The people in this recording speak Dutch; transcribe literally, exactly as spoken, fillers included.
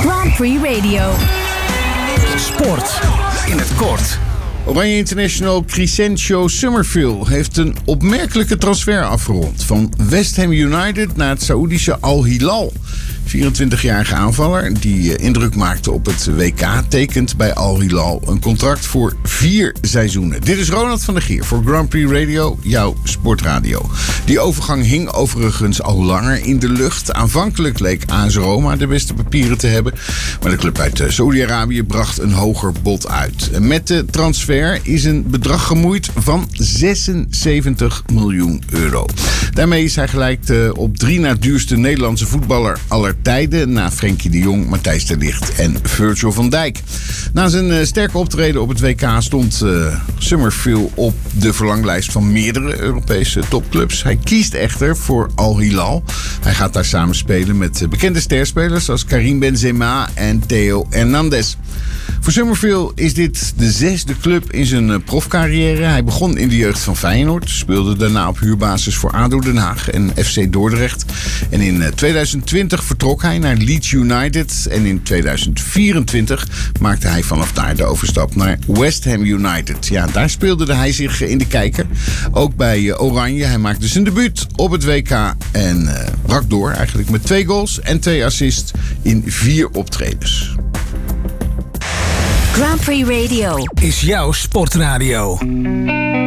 Grand Prix Radio. Sport in het kort. Oranje International Crescencio Summerville heeft een opmerkelijke transfer afgerond. Van West Ham United naar het Saoedische Al Hilal. vierentwintigjarige aanvaller die indruk maakte op het W K tekent bij Al Hilal een contract voor vier seizoenen. Dit is Ronald van der Gier voor Grand Prix Radio, jouw sportradio. Die overgang hing overigens al langer in de lucht. Aanvankelijk leek A S Roma de beste papieren te hebben, maar de club uit Saoedi-Arabië bracht een hoger bod uit. Met de transfer is een bedrag gemoeid van zesenzeventig miljoen euro. Daarmee is hij gelijk de op drie na duurste Nederlandse voetballer aller tijden, na Frenkie de Jong, Matthijs de Ligt en Virgil van Dijk. Na zijn uh, sterke optreden op het W K stond uh, Summerville op de verlanglijst van meerdere Europese topclubs. Hij kiest echter voor Al Hilal. Hij gaat daar samen spelen met uh, bekende sterspelers zoals Karim Benzema en Theo Hernandez. Voor Summerville is dit de zesde club in zijn uh, profcarrière. Hij begon in de jeugd van Feyenoord, speelde daarna op huurbasis voor A D O Den Haag en F C Dordrecht. En in uh, tweeduizend twintig vertrok hij naar Leeds United en in tweeduizend vierentwintig maakte hij vanaf daar de overstap naar West Ham United. Ja, daar speelde hij zich in de kijker. Ook bij uh, Oranje. Hij maakte zijn debuut op het W K en uh, brak door eigenlijk met twee goals en twee assists in vier optredens. Grand Prix Radio Is jouw sportradio.